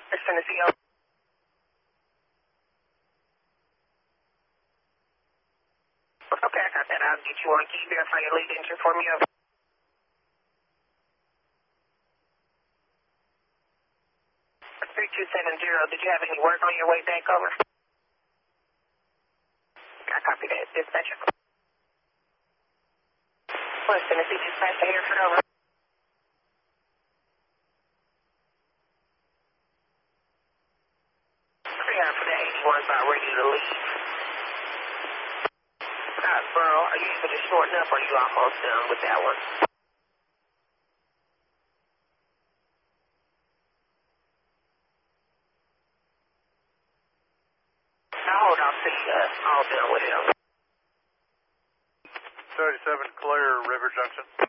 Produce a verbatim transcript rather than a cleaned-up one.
West Tennessee. Okay, I got that. I'll get you on. Can you verify your lead engine for me? three two seven zero, did you have any work on your way back over? I copy that. Dispatcher. West Tennessee Dispatcher, Hereford, over. three out for the eighty-one, about ready to leave. Scottsboro, are you able to shorten up, or are you almost done with that one? I'll hold off till you uh, all done with it. thirty-seven clear, River Junction.